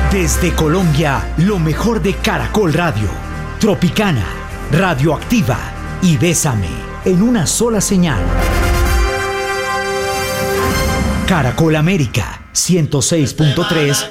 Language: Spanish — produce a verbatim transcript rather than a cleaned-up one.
Desde Colombia, lo mejor de Caracol Radio, Tropicana, Radioactiva y Bésame, en una sola señal. Caracol América, ciento seis punto tres